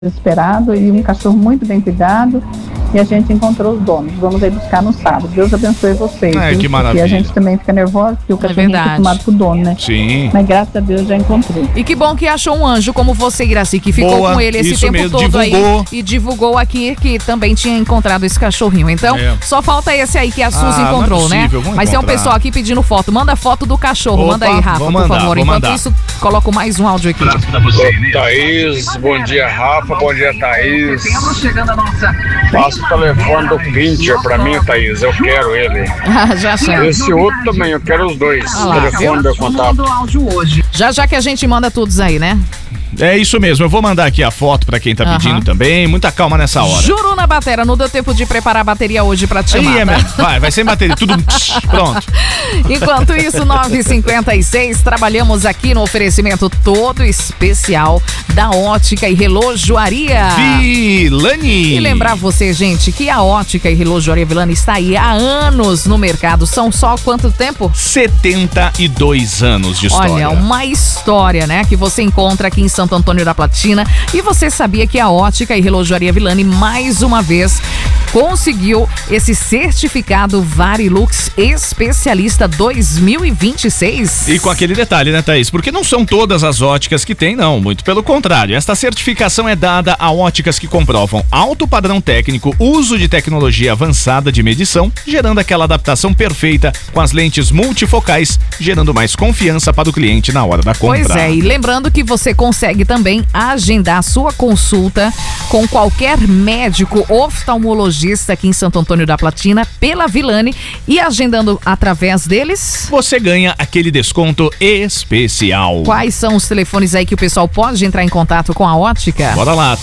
desesperado e um cachorro muito bem cuidado, e a gente encontrou os donos. Vamos aí buscar no sábado. Deus abençoe vocês. Que maravilha. E a gente também fica nervosa porque o cachorrinho é acostumado com o dono, né? Sim. Mas graças a Deus já encontrei. E que bom que achou um anjo como você, Iraci, que ficou Boa, com ele esse isso tempo mesmo, todo divulgou. aí e divulgou aqui que também tinha encontrado esse cachorrinho. Então, só falta esse aí que a Suzy encontrou, não é possível, né? Mas tem um pessoal aqui pedindo foto. Manda foto do cachorro. Opa, manda aí, Rafa, vou por mandar, favor. vou Enquanto mandar. isso, coloco mais um áudio aqui. Thaís, bom dia, Rafa, bom dia, Thaís. Passa o telefone do Pincher pra mim, Thaís, eu quero ele. Já já. Esse outro também, eu quero os dois. Ah lá, Telefone, meu contato. Já que a gente manda todos aí, né? É isso mesmo, eu vou mandar aqui a foto pra quem tá pedindo também. Muita calma nessa hora. Juro na batera, não deu tempo de preparar a bateria hoje pra te chamar. Aí é tá? mesmo. Vai sem bateria, tudo pronto. Enquanto isso, 9h56, trabalhamos aqui no oferecimento todo especial da Ótica e Relojoaria. Vilani. E lembrar você, gente, que a Ótica e Relojoaria Vilani está aí há anos no mercado. São só quanto tempo? 72 anos de história. Olha, uma história, né, que você encontra aqui em Santo Antônio da Platina. E você sabia que a Ótica e Relojoaria Vilani, mais uma vez, conseguiu esse certificado Varilux Especialista 2026? E com aquele detalhe, né, Thaís? Porque não são todas as óticas que tem, não. Muito pelo contrário. Esta certificação é dada a óticas que comprovam alto padrão técnico, uso de tecnologia avançada de medição, gerando aquela adaptação perfeita com as lentes multifocais, gerando mais confiança para o cliente na hora da compra. Pois é, e lembrando que você consegue também agendar sua consulta com qualquer médico oftalmologista aqui em Santo Antônio da Platina pela Vilani, e agendando através deles, você ganha aquele desconto especial. Quais são os telefones aí que o pessoal pode entrar em contato com a ótica? Bora lá,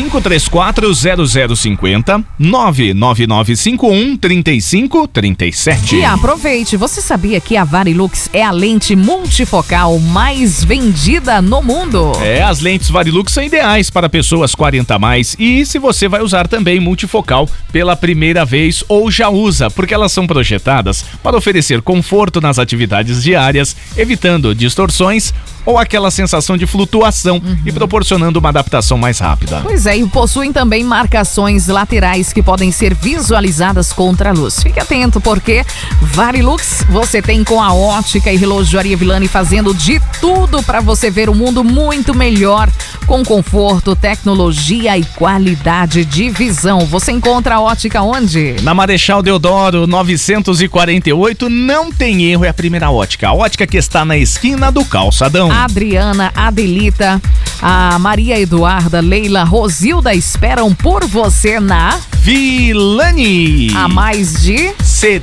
3534-0050, 99951-3537. E aproveite, você sabia que a Varilux é a lente multifocal mais vendida no mundo? As lentes Varilux são ideais para pessoas 40 a mais, e se você vai usar também multifocal pela primeira vez ou já usa, porque elas são projetadas para oferecer conforto nas atividades diárias, evitando distorções ou aquela sensação de flutuação e proporcionando uma adaptação mais rápida. Pois é, e possuem também marcações laterais que podem ser visualizadas contra a luz. Fique atento, porque Varilux você tem com a Ótica e Relojoaria Vilani, fazendo de tudo para você ver o mundo muito melhor, com conforto, tecnologia e qualidade de visão. Você encontra a ótica onde? Na Marechal Deodoro 948, não tem erro, é a primeira ótica. A ótica que está na esquina do Calçadão. Adriana, Adelita, a Maria Eduarda, Leila, Rosilda esperam por você na Vilani. há mais de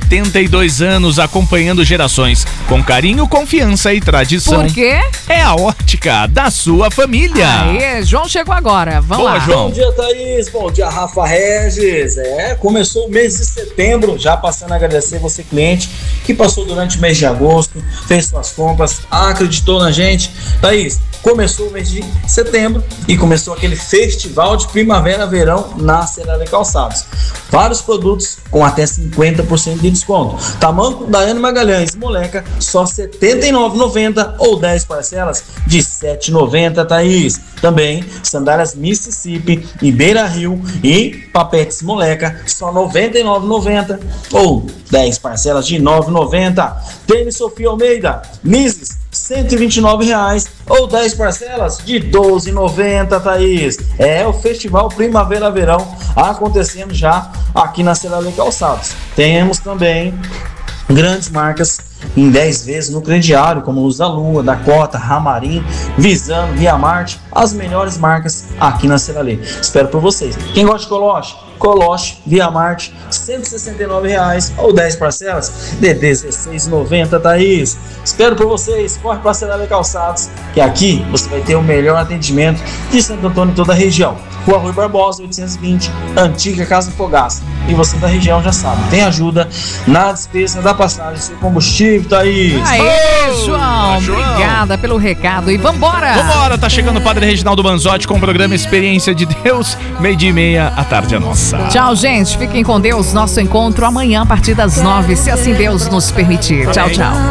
72 anos, acompanhando gerações com carinho, confiança e tradição. Por quê? É a ótica da sua família. Aê, João chegou agora. Vamos Boa, lá. João. Bom dia, Thaís. Bom dia, Rafa Regis. Começou o mês de setembro, já passando a agradecer você, cliente, que passou durante o mês de agosto, fez suas compras, acreditou na gente. Thaís, começou o mês de setembro e começou aquele festival de primavera-verão na Cerâmica e Calçados. Vários produtos com até 50% de desconto. Tamanco Daiane Magalhães, moleca, só R$ 79,90 ou 10 parcelas de R$ 7,90, Thaís. Também sandálias Mississippi e Beira Rio e papetes moleca, só R$ 99,90 ou 10 parcelas de R$ 9,90. Tênis Sofia Almeida, Mises, R$ 129,00 ou 10 parcelas de R$ 12,90, Thaís. É o Festival Primavera-Verão acontecendo já aqui na Cerâmica e Calçados. Temos também grandes marcas em 10 vezes no crediário, como Luz da Lua, Dakota, Ramarim, Visano, Via Marte, as melhores marcas aqui na Ceralê. Espero por vocês. Quem gosta de Coloche? Coloche, Via Marte, R$ 169,00 ou 10 parcelas de R$ 16,90, Thaís. Espero por vocês. Corre para Ceralê Calçados, que aqui você vai ter o melhor atendimento de Santo Antônio e toda a região. Rua Rui Barbosa, 820, antiga Casa Fogaça. E você da região já sabe, tem ajuda na despesa da passagem do seu combustível, Thaís. Aê, João, obrigada pelo recado. E vambora! Vambora, tá chegando o Padre Reginaldo Manzotti com o programa Experiência de Deus, 12:30, à tarde é nossa. Tchau, gente. Fiquem com Deus. Nosso encontro amanhã a partir das 9, se assim Deus nos permitir. Tchau, tchau.